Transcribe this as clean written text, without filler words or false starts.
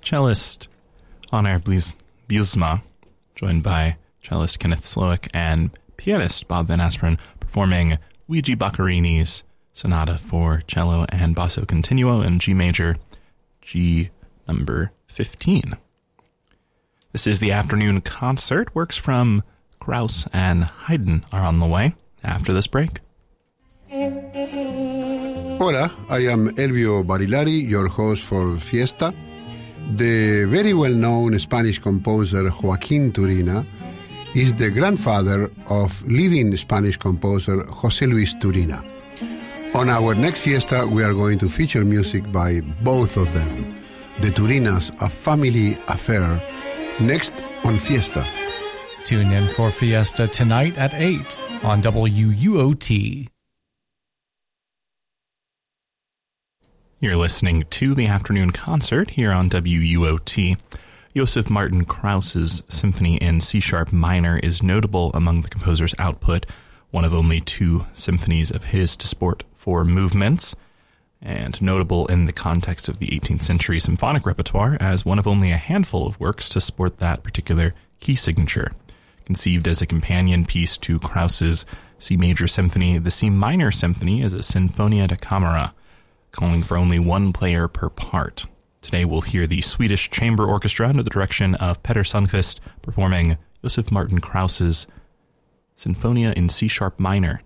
cellist Anar Bylsma, joined by cellist Kenneth Slowick and pianist Bob Van Asperen, performing Luigi Boccherini's Sonata for Cello and Basso Continuo in G major, G number 15. This is the afternoon concert. Works from Krauss and Haydn are on the way after this break. Hola, I am Elvio Barilari, your host for Fiesta. The very well-known Spanish composer Joaquín Turina is the grandfather of living Spanish composer José Luis Turina. On our next Fiesta, we are going to feature music by both of them. The Turinas, A Family Affair, next on Fiesta. Tune in for Fiesta tonight at 8 on WUOT. You're listening to the afternoon concert here on WUOT. Joseph Martin Krauss's Symphony in C-sharp minor is notable among the composer's output, one of only 2 symphonies of his to sport 4 movements, and notable in the context of the 18th century symphonic repertoire as one of only a handful of works to sport that particular key signature. Conceived as a companion piece to Krauss's C major symphony, the C minor symphony is a Sinfonia da Camera, calling for only 1 player per part. Today we'll hear the Swedish Chamber Orchestra under the direction of Petter Sundqvist performing Joseph Martin Krauss's Sinfonia in C-sharp minor.